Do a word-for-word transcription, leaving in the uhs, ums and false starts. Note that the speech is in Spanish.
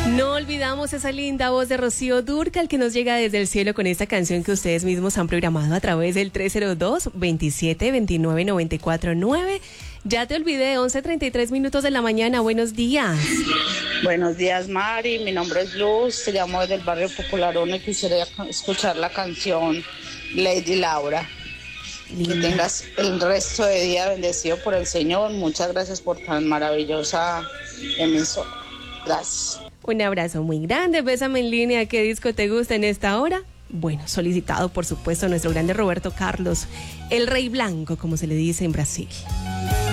No olvidamos esa linda voz de Rocío Dúrcal que nos llega desde el cielo con esta canción que ustedes mismos han programado a través del tres cero dos, veintisiete veintinueve, noventa y cuatro nueve. Ya te olvidé, once treinta y tres minutos de la mañana. Buenos días. Buenos días, Mari. Mi nombre es Luz. Te llamo desde el barrio Popularón y quisiera escuchar la canción Lady Laura. Linda. Que tengas el resto de día bendecido por el Señor. Muchas gracias por tan maravillosa emisora. Gracias. Un abrazo muy grande. Bésame en línea. ¿Qué disco te gusta en esta hora? Bueno, solicitado por supuesto nuestro grande Roberto Carlos, el Rey Blanco, como se le dice en Brasil.